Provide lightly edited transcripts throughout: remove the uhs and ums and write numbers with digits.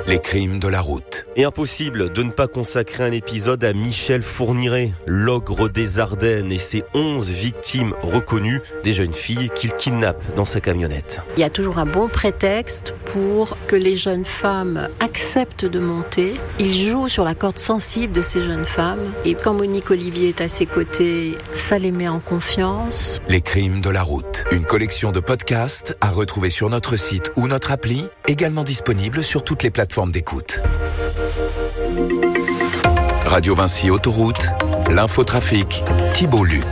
Les crimes de la route. Et impossible de ne pas consacrer un épisode à Michel Fourniret, l'ogre des Ardennes et ses 11 victimes reconnues, des jeunes filles qu'il kidnappe dans sa camionnette. Il y a toujours un bon prétexte pour que les jeunes femmes acceptent de monter. Il joue sur la corde sensible de ces jeunes femmes. Et quand Monique Olivier est à ses côtés, ça les met en confiance. Les crimes de la route. Une collection de podcasts à retrouver sur notre site ou notre appli, également disponible sur toutes les plateformes d'écoute. Radio Vinci Autoroute, l'infotrafic, Thibault Luc.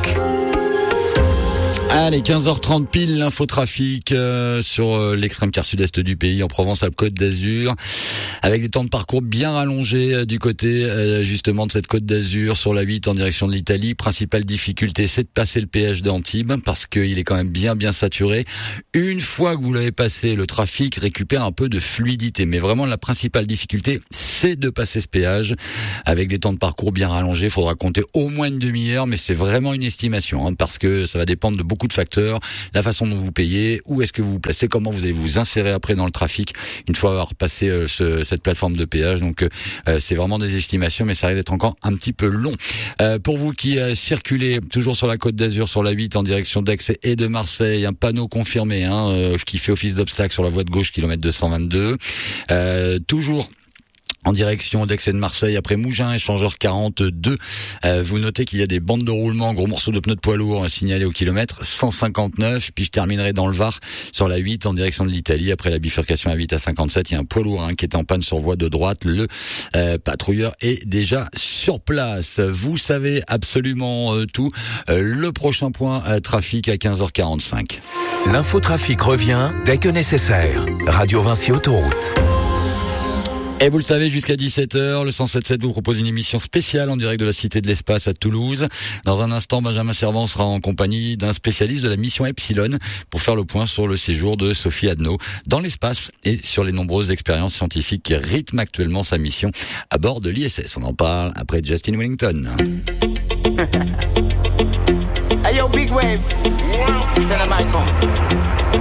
Allez, 15h30 pile, l'infotrafic sur l'extrême quart sud-est du pays, en Provence-Alpes-Côte d'Azur, avec des temps de parcours bien rallongés du côté justement de cette Côte d'Azur sur la 8 en direction de l'Italie. Principale difficulté, c'est de passer le péage d'Antibes parce qu'il est quand même bien saturé. Une fois que vous l'avez passé, le trafic récupère un peu de fluidité, mais vraiment la principale difficulté, c'est de passer ce péage avec des temps de parcours bien rallongés. Il faudra compter au moins une demi-heure, mais c'est vraiment une estimation parce que ça va dépendre de beaucoup de facteurs, la façon dont vous payez, où est-ce que vous vous placez, comment vous allez vous insérer après dans le trafic une fois avoir passé cette plateforme de péage. Donc c'est vraiment des estimations, mais ça risque d'être encore un petit peu long. Pour vous qui circulez toujours sur la Côte d'Azur sur la 8 en direction d'Aix et de Marseille, un panneau confirmé qui fait office d'obstacle sur la voie de gauche kilomètre 222. Toujours en direction d'Aix et de Marseille après Mougins, échangeur 42. Vous notez qu'il y a des bandes de roulement, gros morceaux de pneus de poids lourd signalés au kilomètre 159. Puis je terminerai dans le Var sur la 8 en direction de l'Italie. Après la bifurcation à 8 à 57, il y a un poids lourd qui est en panne sur voie de droite. Le patrouilleur est déjà sur place. Vous savez absolument tout. Le prochain point trafic à 15h45. L'infotrafic revient dès que nécessaire. Radio Vinci Autoroute. Et vous le savez, jusqu'à 17h, le 107.7 vous propose une émission spéciale en direct de la Cité de l'Espace à Toulouse. Dans un instant, Benjamin Servan sera en compagnie d'un spécialiste de la mission Epsilon pour faire le point sur le séjour de Sophie Adno dans l'espace et sur les nombreuses expériences scientifiques qui rythment actuellement sa mission à bord de l'ISS. On en parle après Justin Wellington. Hey yo, big wave. Tell them I come.